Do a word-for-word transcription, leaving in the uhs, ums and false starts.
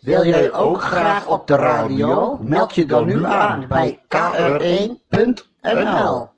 Wil jij ook graag op de radio? Meld je dan nu aan bij K R één punt N L.